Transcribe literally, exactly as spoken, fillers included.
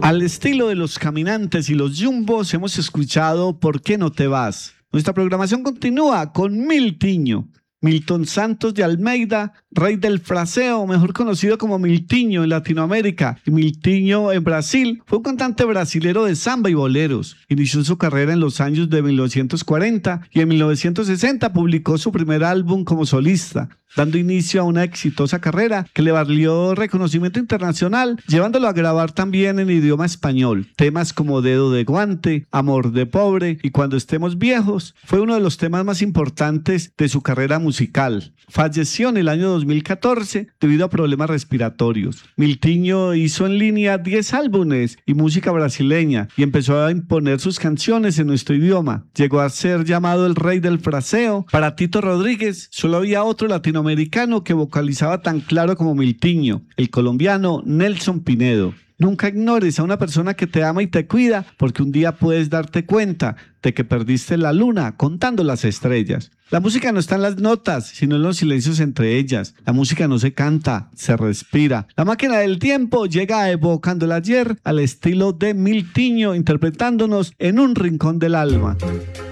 Al estilo de Los Caminantes y Los Jumbos, hemos escuchado ¿Por qué no te vas? Nuestra programación continúa con Miltiño. Milton Santos de Almeida, rey del fraseo, mejor conocido como Miltiño en Latinoamérica y Miltiño en Brasil, fue un cantante brasilero de samba y boleros. Inició su carrera en los años de mil novecientos cuarenta y en mil novecientos sesenta publicó su primer álbum como solista, dando inicio a una exitosa carrera que le valió reconocimiento internacional, llevándolo a grabar también en idioma español. Temas como Dedo de Guante, Amor de Pobre y Cuando estemos viejos fue uno de los temas más importantes de su carrera musical. Falleció en el año dos mil catorce debido a problemas respiratorios. Miltiño hizo en línea diez álbumes y música brasileña y empezó a imponer sus canciones en nuestro idioma. Llegó a ser llamado el rey del fraseo. Para Tito Rodríguez solo había otro latinoamericano que vocalizaba tan claro como Miltiño, el colombiano Nelson Pinedo. Nunca ignores a una persona que te ama y te cuida, porque un día puedes darte cuenta de que perdiste la luna contando las estrellas. La música no está en las notas, sino en los silencios entre ellas. La música no se canta, se respira. La máquina del tiempo llega evocando el ayer al estilo de Miltiño, interpretándonos en un rincón del alma.